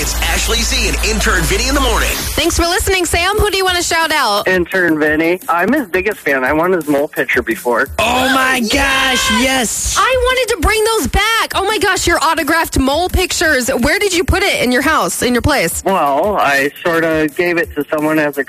It's Ashley Z and intern Vinny in the morning. Thanks for listening, Sam. Who do you want to shout out? Intern Vinny. I'm his biggest fan. I won his mole picture before. Oh my gosh, yes. I wanted to bring those back. Oh my gosh, your autographed mole pictures. Where did you put it in your house, in your place? Well, I sort of gave it to someone as a